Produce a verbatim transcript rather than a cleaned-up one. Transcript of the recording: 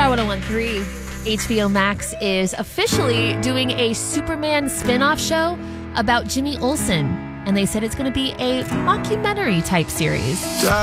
Star one oh one point three. H B O Max is officially doing a Superman spin-off show about Jimmy Olsen. And they said it's going to be a mockumentary type series.